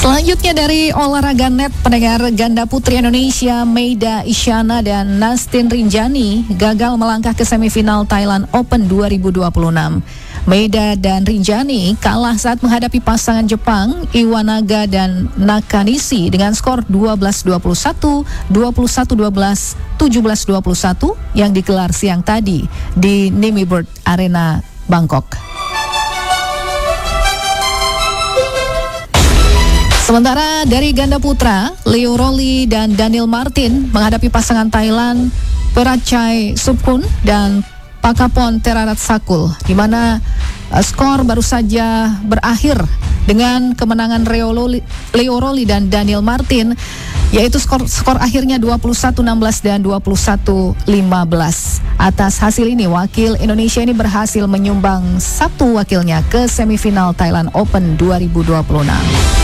Selanjutnya dari olahraga net, pendengar, ganda putri Indonesia Meida Isyana dan Nastin Rinjani gagal melangkah ke semifinal Thailand Open 2026. Meida dan Rinjani kalah saat menghadapi pasangan Jepang Iwanaga dan Nakanishi dengan skor 12-21, 21-12, 17-21 yang digelar siang tadi di Nimibird Arena Bangkok. Sementara dari ganda putra, Leo Rolly dan Daniel Martin menghadapi pasangan Thailand Perachai Supkun dan Pakapon Terarat-Sakul, di mana skor baru saja berakhir dengan kemenangan Leo Rolly dan Daniel Martin, yaitu skor akhirnya 21-16 dan 21-15. Atas hasil ini, wakil Indonesia ini berhasil menyumbang satu wakilnya ke semifinal Thailand Open 2026.